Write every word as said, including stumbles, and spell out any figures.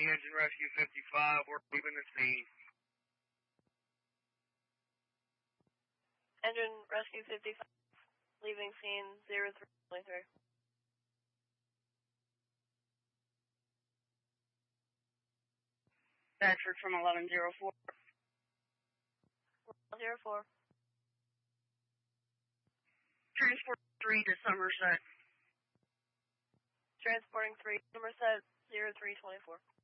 County Engine Rescue fifty-five, we're leaving the scene. Engine Rescue fifty-five, leaving scene zero three twenty-three. Bedford from eleven oh four. Zero four. Transport three to Somerset. Transporting three, Somerset zero three twenty-four.